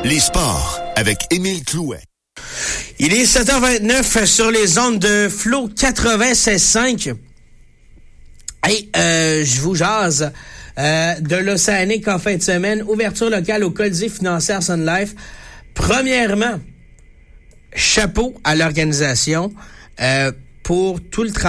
Les sports avec Émile Clouet. Il est 7h29 sur les ondes de Flow 96.5. Et je vous jase de l'Océanique en fin de semaine. Ouverture locale au Colisée financière Sun Life. Premièrement, chapeau à l'organisation pour tout le travail